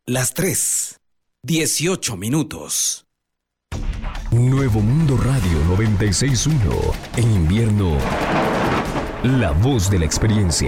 las 3:18. Nuevo Mundo Radio 96.1. En invierno, la voz de la experiencia.